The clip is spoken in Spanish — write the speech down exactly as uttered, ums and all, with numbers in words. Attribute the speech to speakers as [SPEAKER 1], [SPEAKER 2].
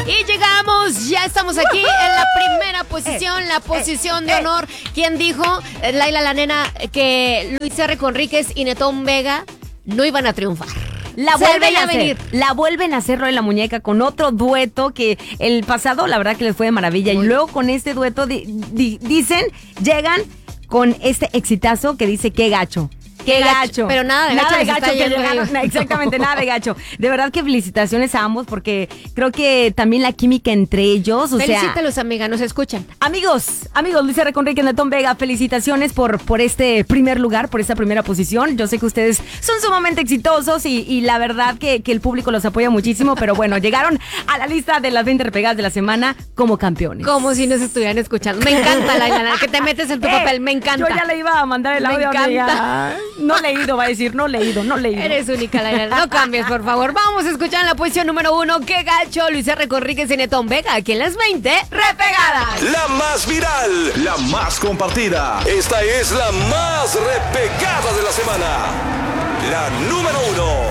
[SPEAKER 1] Y llegamos, ya estamos aquí ¡Woohoo! En la primera posición, eh, la posición eh, de honor. Eh. ¿Quién dijo, Laila la nena, que Luis R. Conríquez y Netón Vega no iban a triunfar?
[SPEAKER 2] La vuelven a venir. La vuelven a hacer Roy la Muñeca con otro dueto que el pasado, la verdad que les fue de maravilla. Muy y luego con este dueto, di, di, dicen, llegan con este exitazo que dice qué gacho. Qué gacho.
[SPEAKER 1] Pero nada de
[SPEAKER 2] nada
[SPEAKER 1] gacho.
[SPEAKER 2] De gacho que llegaron, no, exactamente, nada de gacho. De verdad que felicitaciones a ambos porque creo que también la química entre ellos, o
[SPEAKER 1] Felicítalos,
[SPEAKER 2] sea,
[SPEAKER 1] amiga, nos escuchan.
[SPEAKER 2] Amigos, amigos, Luis R. Conríquez, Netón Vega, felicitaciones por, por este primer lugar, por esta primera posición. Yo sé que ustedes son sumamente exitosos y, y la verdad que, que el público los apoya muchísimo, pero bueno, llegaron a la lista de las veinte repegadas de la semana como campeones.
[SPEAKER 1] Como si nos estuvieran escuchando. Me encanta, Laila, que te metes en tu eh, papel, me encanta.
[SPEAKER 2] Yo ya le iba a mandar el audio.
[SPEAKER 1] Me encanta.
[SPEAKER 2] No leído, va a decir, no leído, no leído.
[SPEAKER 1] Eres única, Laila. No cambies, por favor. Vamos a escuchar en la posición número uno. ¡Qué gacho! Luis R. Conríquez y Netón Vega. Aquí en las veinte repegadas.
[SPEAKER 3] La más viral, la más compartida. Esta es la más repegada de la semana. La número uno.